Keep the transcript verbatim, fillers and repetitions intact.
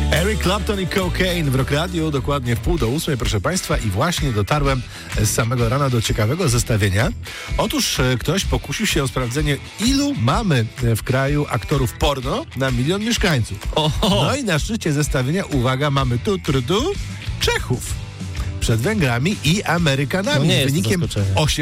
Eric Clapton i Cocaine w Rock Radio, dokładnie w pół do ósmej, proszę Państwa, i właśnie dotarłem z samego rana do ciekawego zestawienia. Otóż e, ktoś pokusił się o sprawdzenie, ilu mamy w kraju aktorów porno na milion mieszkańców. Oho. No i na szczycie zestawienia, uwaga, mamy tu, tu, tu Czechów. Przed Węgrami i Amerykanami. No nie z jest to wynikiem zaskoczenie. osiem